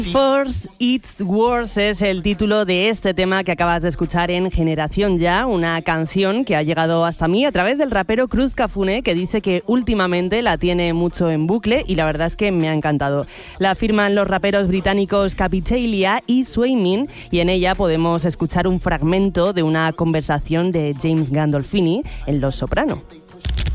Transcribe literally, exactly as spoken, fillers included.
Force It's Worse es el título de este tema que acabas de escuchar en Generación Ya, una canción que ha llegado hasta mí a través del rapero Cruz Cafune, que dice que últimamente la tiene mucho en bucle y la verdad es que me ha encantado. La firman los raperos británicos Capitalia y Sway Min y en ella podemos escuchar un fragmento de una conversación de James Gandolfini en Los Soprano.